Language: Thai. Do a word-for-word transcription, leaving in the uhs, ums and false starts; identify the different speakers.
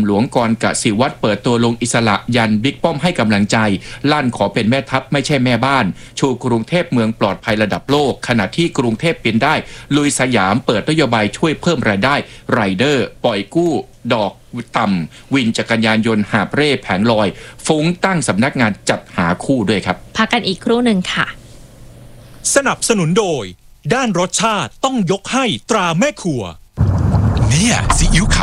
Speaker 1: หลวงกรกสิวัตรเปิดตัวลงอิสระยันบิ๊กป้อมให้กำลังใจลั่นขอเป็นแม่ทัพไม่ใช่แม่บ้านชูกรุงเทพเมืองปลอดภัยระดับโลกขณะที่กรุงเทพเป็นได้ลุยสยามเปิดนโยบายช่วยเพิ่มรายได้ไรเดอร์ปล่อยกู้ดอกต่ำวินจักรยานยนต์หาบเร่แผงลอยฟุ้งตั้งสำนักงานจัดหาคู่ด้วยครับ
Speaker 2: พักกันอีกครู่หนึ่งค่ะ
Speaker 3: สนับสนุนโดยด้านรสชาติต้องยกให้ตราแม่ครัวเนี่ยซีอิ๊วขาว